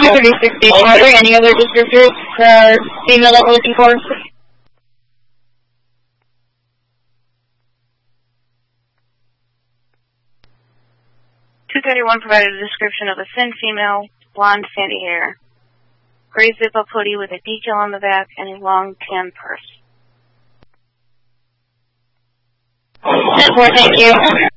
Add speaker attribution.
Speaker 1: Are there any other descriptors for female that we're looking for?
Speaker 2: 231 provided a description of a thin female, blonde, sandy hair, gray zip-up hoodie with a decal on the back, and a long tan purse.
Speaker 1: 10-4, thank you.